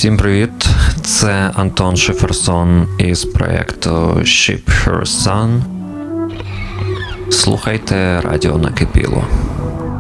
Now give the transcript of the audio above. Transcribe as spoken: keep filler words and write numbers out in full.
Всім привіт! Це Антон Шеферсон із проєкту Ship Her Sun. Слухайте радіо Накипіло.